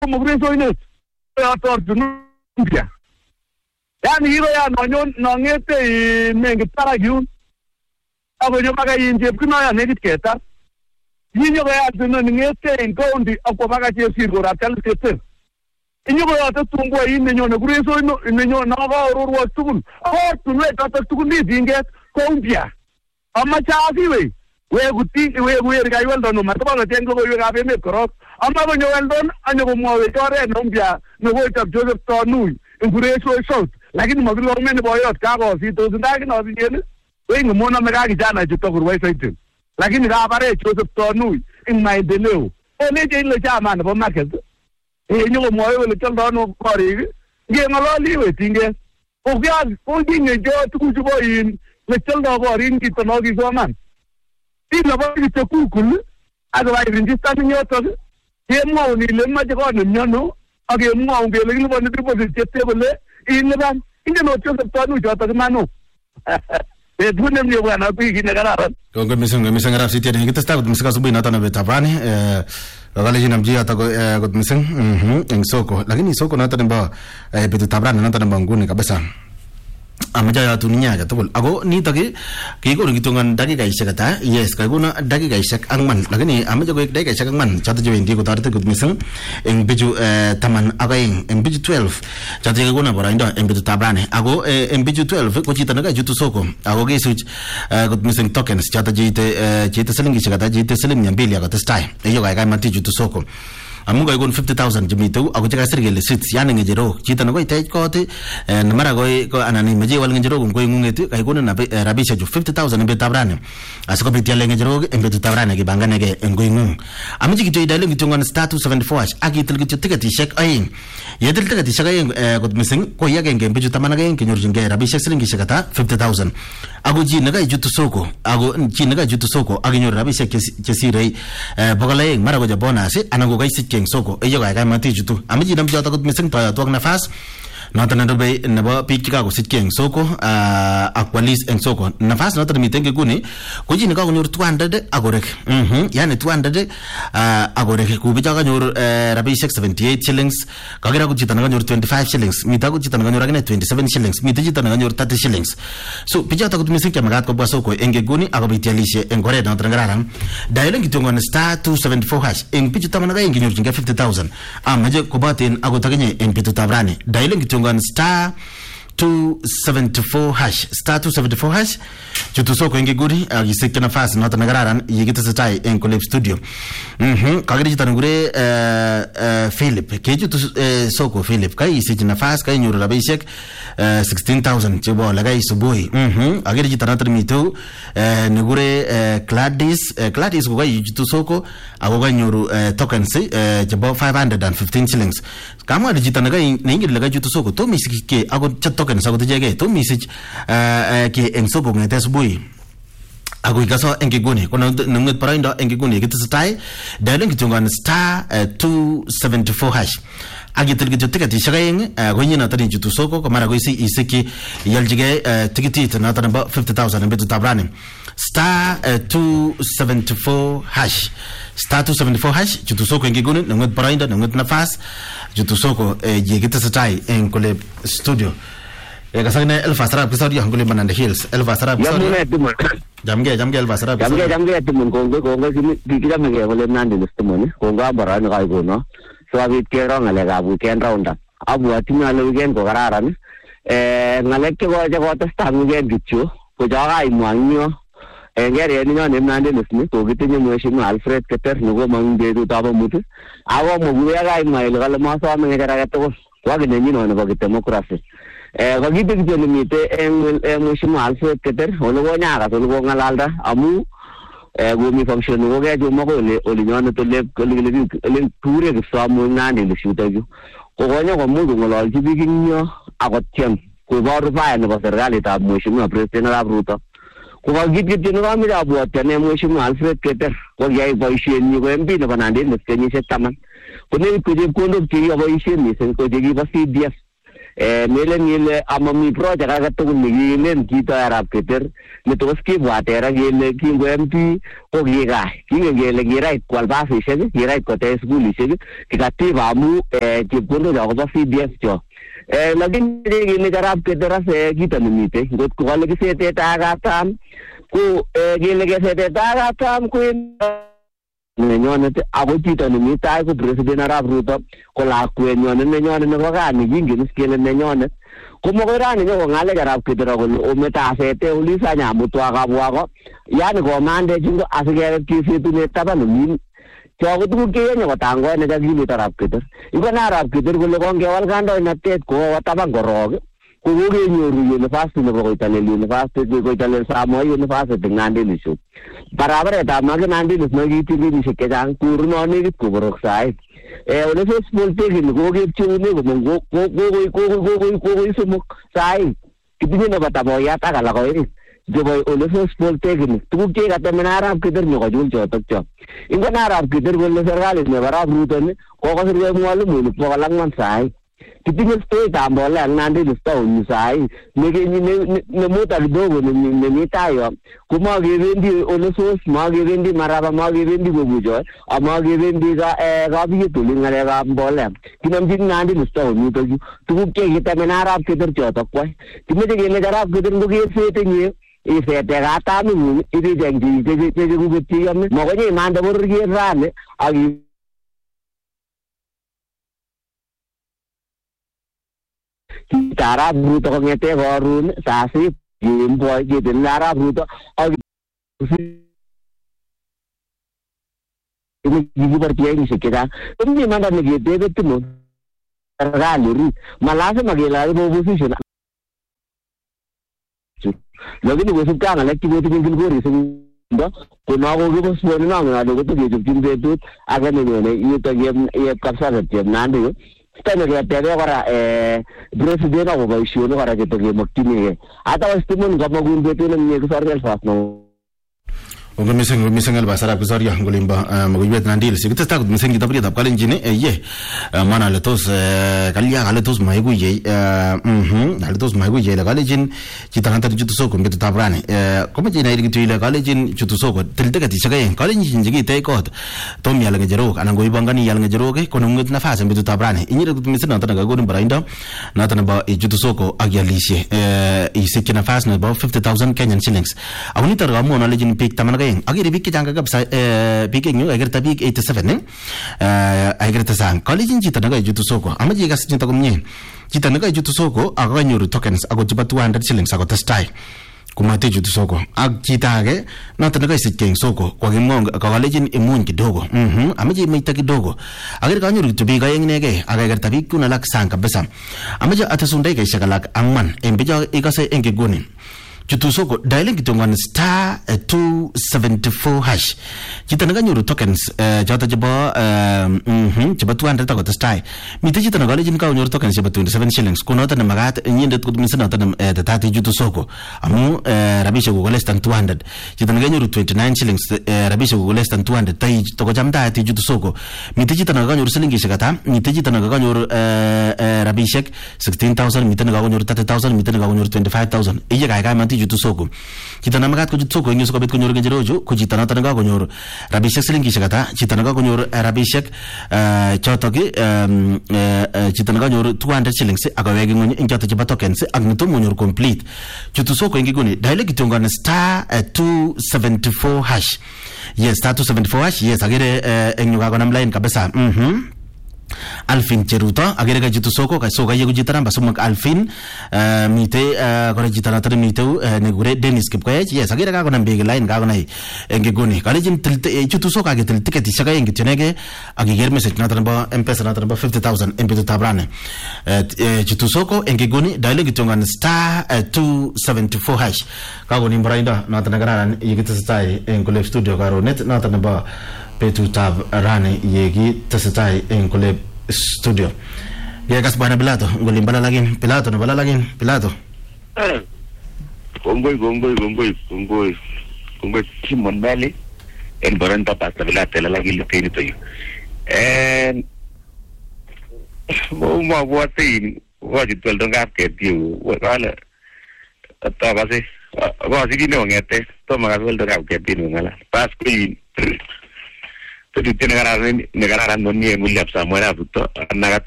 mugreso ine tortunumpia yani hilo ya nongete mengi taragyu ako nyo maka yinje kuna ya negit keta yinyo ya tuno ngete ngondi ako maka chesir ko ratal kete inyo ya to tungwa ine nyo mugreso ine nyo na ga ororwa tukun tunwe ta tukun ni dinget kombia ama chaasi we guti we ga yeldo no mataba no tengo we ga be me korok ama go yeldo anyo go mo we tore no mbia no go tap Joseph Tonu ingreso shot lakini maglo men boyot ka go si to ndagi no yene we ngo na me ga kijana chuto kurwa saitin lakini ga bare Joseph Tonu in maendeleo one je ile chama na market nyo mo we le tendo no kori nge ngalo liwe tinge o gya o dinge jo tuku bo in le tendo bo rin ki to no gi zoman ila ba ki to kukul aga ba rin sta ni yoto ye mo ni le ma je ko no nyono age mo nge le ni bo ni bo se tete bo le in ban inge no to to jo to mano e dunem ni bwana ku gi ne gara kongo miseng rap sitia ni kita start musika subuhi na tana betavani wale jina mjia ta god miseng en soko lakini soko na tana ba betavani na tana nguni kabisa amaja ya tunia ja tobol ago ni tage kiko ngitungan dakika isakata yes kaguna dakika isak angman lakini amaja ko dakika isak angman chata jo indi ko tarte god miseng en biju taman again en biju 12 chata kaguna boraindo en biju tabrane ago en biju 12 ko chita naga jutu soko ago gesuch god miseng tokens chata jite selingi isakata jite seling nyambili aga testai eyo ga mati jutu soko amunga igon 50,000 jimitu ako chaka sirgele sits yani ngejero chita no ko itay ko te namara ko anani meje wal ngejero ko ngungeti kay kono na rabisha ju 50,000 be tabrane asako be tiale ngejero embe tabrane ke bangane ke ngoingung amiji kito idale ngitonga status 74 akitil kito ticket shek ayin yedil ticket shek ayin ko missing ko yage ngembe ju tamana ke ngenyor jinge rabisha silingi shekata 50,000 ago ji naga jutu soko ago ji naga jutu soko aginyor rabisha kesirei bogale mara ko jabona se anago gaisi keng soko eyo ga mati jutu amiji nam jota kot miseng ta to nafas nota na dobe na ba pikika ko sitkeng soko akwalis en soko nafas nota mi tenge kuni ko jini ka ko nyor 200 agorek yani 200 agorek ku bija ka nyor rabi 78 shillings ka gira ko jitana ka nyor 25 shillings mi ta ko jitana ka nyor 27 shillings mi ta jitana ka nyor 30 shillings so bija ta ko miseng ka magat ko ba soko enge kuni agobitialishe en gore na trangraran daile kitongo na star 274 hash en bija tamana ka enge nyor 50,000 amaje ko baten agotagenye en bitu tabrani daile kitongo star 274 hash star 274 hash jutu soko ingi guri agiseke nafasi nota nagararan yigita satai en collab studio kagiri jitanugure Philip ke jutu soko Philip kai isiki nafasi kai nyuru rabishek 16,000 chibo lagai subuhi agiri jitanata mito nugure Gladys ko kai jutu soko agoga nyuru tokens chibo 515 shillings kama dijitanaga ningi lagai jutu soko to misiki ke ago tokens ago tejege to message ke en soko ngete subuhi ago ikaso engiguni kono nunget paraindo engiguni kitastai daile ngitungan star 274 hash agitel gitu ticket shagayen gonyina tani jutu soko kamara go isiki yaljige ticket na tani 50,000 betu tabrani star 274 hash star 274 hash jutu soko engiguni nunget paraindo nunget nafas jutu soko yigita satai en collab studio kasane Elva Sarab kisaudia ngule Banana Hills Elva Sarab kisaudia jamge Elva Sarab jamge tumun kongo dikira mege wala nandi lustumone kongo abarani kai kono so abit kero ngale ga weekend round abu atina le weekend ko kararan ngale ke go jago ta sta weekend gichu ko jaga imwanyo ngere ni nane nandi lusni ko gitinye mheshimiwa Alfred Keter nugo mangde du taba mutu awo mugu ya ga imail gale maso amenge karaga to wage nenyi no ne democracy wagite kityo mite mheshimiwa Alfred Keter ologo nyaka ologo ngalalda amu gomi function go ga jomo ko le nyone to le ture ke samu nani le shutaju ko gonyo ko mungu ngolol jibiginyo agotyem ko baru fa ne serikali ta mheshimiwa president la Ruto ko wagite kityo no mi da bwata ne mheshimiwa Alfred Keter ko yai boisien ni ko MP ne banande ne kenyi setaman ko ne ko je kondo ki yo boisien ni sen ko je gi ba CDF melen ile amami project age tugul nekilen kito arap keter netos kibwatera kele kingo MP ko kingele kirait kwal basishek kirait kote skulishek kikatiba amu chepkondok akobo CDF cho lakini kele arap keter ase kito nemite ngot ko kale kisetet akatam ko kele kisetet akatam ko nenyonet ako chito nemi tai ko president arap Ruto ko lakwenyon nenyonet nebo kani kingen kele nenyonet komokoi rani nyoko ng'alek arap Keter kole ometasete ulisa nyamutwa kabwako yani komande chingo asikeret kisitunet taban min chogo tuguk cheyenye kotangoe nekakimit arap Keter ikon arap Keter kole kongewal kandoinatet kowo taban korok ko kokenyoru university nebo Koitalel University Koitalel Samoei University Nandi barabaretab Nandi nekiti kenyisiek chechang kuruno nekit koborok sait ole Facebook tegini kokepcheune komong kokoi somok sait kitinye nebo taboyat ak alak oeng chebo ole Facebook tegini tuguk chekatemen arap Keter nyokochul chotok cho ingon arap Keter kole serikalit nebo arap Ruto ni kokosirgei mwalimuinik 400 sait kitinye state ambole ak Nandi Town sai nemuta kidogo nemi tayo kumakebendi ole sos makebendi maraba makebendi kobujo amakebendi kabiet ole ngalekab mbole kinamjin Nandi Town yuto tuguk chekitamen arap Keter chotok kwai kimeche kele arap Keter ngokesete nye isete katamingung ibijeng chekuketyi yome makonye imande bororiet rane ak arap Ruto kongete korun sasit yimboy kiten arap Ruto ak kikibortie sekeda komye manda neketebe timo serikali ri malazima kelale opposition lakini kosubkei ngalek chekotinye kilgori sindo konako kiposwoni nangale kotukechopchin betut age nenyone yutok yep Kapsabet Nandi stane ketebe kora president ako boisionik kora chetekemokchinigei hata wasitimon kamakun betut nemie kisorgel fast no Ongo mising Elbas arap Kisoria ngolimba maguyet Nandi sikitesta kot mising kitabrietab kalenjin mana letos kalya kaletos maiguye kaletos maiguye le kalenjin chitanganta chutu soko betutab rani komeche inairi kitu ile kalenjin chutu soko tiltekati chakayen kalenjin jigite kot tom yal ngejerok anan goibangani yal ngejerok konunget nafasi betutab rani inyire kot mising nata ngagorin baraindo nata naba chutu soko agyalishe isikki nafasi nebo 50,000 Kenyan shillings akunita ramu analejin pik tamana agere bik chechang kabisa bik eng yu agerta bik 87 agerta sang kalenjin chito nakachutu soko amache ikas chito komie chito nakachutu soko akanyoru tokens ako chebo 200 shillings ako testai kumate chutu soko ak chito age noto nakaisich eng soko kwakimwong kalenjin imuny kidogo amache imeita kidogo agere kanyoru kityo bik aeng inegei akagerta bik kun alak sang kabisa amache atesun dakikaishek alak 4 eng bicho ikase eng kiguni chutu soko dialing kitongon star 274 hash chito nakanyoru tokens choto chebo 200 ako testai mite chito nakalejin kanyoru tokens chebo 27 shillings kunoto ne magat nyindet kot misinoto ne tatati chutu soko amu rabishek ko less than 200 chito nakanyoru 29 shillings rabishek ko less than 200 tai toko chamda ti chutu soko mite chito nakanyoru silingishek ata mite chito nakanyoru rabishek 16,000 mite nakanyoru 30,000 mite nakanyoru 25,000 iye kai manti chutu soko chito namagat ko chutu soko inyo kobit konyoru ngejeroju ko chito noto nakakonyoru rabishek silingishek ata chito nakakonyoru rabishek chotok chito nakanyoru 200 shillings akawege ngony ing choto chebo tokens ak nitomo nyoru complete chutu soko ingiguni dialect kitongon star 274 hash yes star 274 hash yes agere eng yuka konam line kabisa Alfin Cheruto agere ka chutu soko ka soka yegu jitara basumok Alfin mite kore jitara tare mite negure Dennis Kipkoech yes agere ka konam big line ka konai engegoni kalejin chutu soka ge ticket shaka yengi tenege agiger message na tamba M-Pesa na tamba 50,000 embetu tabrane chutu soko engegoni dialog kitongan star 274 hash ka goni mbrainda na tanagaran yigite stai en kole studio karo net na tamba betutab rane yegi tesetai en kole studio yegas bana Pilato ngolimbala lagin Pilato no bala lagin Pilato Gongoi Simon Mali en Baranta pasta Pilato la lagin le peni to you and ma buatin kochi tweldongap ketiu wale atabase kochi kine ongete toma ka tweldongap ketiu ngala pas kuin Jadi negara non ni William Samuel Ruto nagat